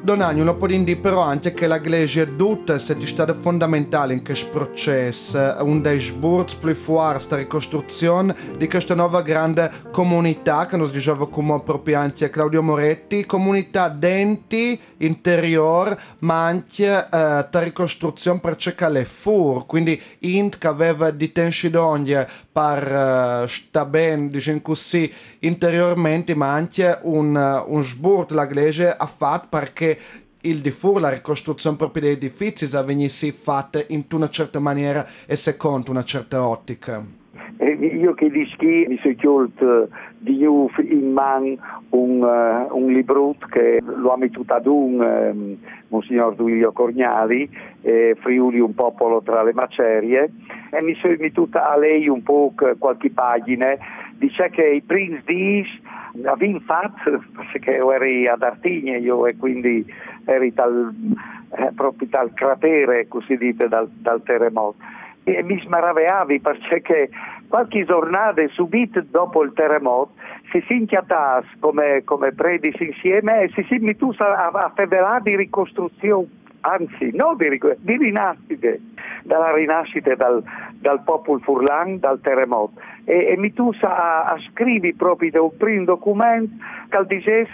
Donagno lo può dire però anche che la Iglesia tutta è stata fondamentale in questo processo, un dei sburzi più forti, questa ricostruzione di questa nuova grande comunità, che nos diceva come proprio anche Claudio Moretti, comunità denti, interior, ma anche la ricostruzione per cercare le fur, quindi int che aveva di tensidoglie per sta bene, diciamo così, interiormente, ma anche un sburt la Iglesia ha fatto perché il di fu la ricostruzione proprio degli edifici venisse fatta in una certa maniera e secondo una certa ottica. Io che di schi mi sono chiuso di nuovo in man un libro che lo ha messo ad Monsignor Duilio Corgnali, Friuli un popolo tra le macerie, e mi sono messo a lei un po' qualche pagina. Dice che i primi dies avevo fatto, perché io ero ad Artigna io e quindi ero proprio dal cratere, così dite, dal terremoto. E mi smaraviavi perché qualche giornata subito dopo il terremoto si inchiatas come predis insieme e si mettus a febbrare di ricostruzione, anzi no di rinascite, dalla rinascita dal popolo furlan, dal terremoto, e mi tu a scrivi proprio un primo documento che dicesse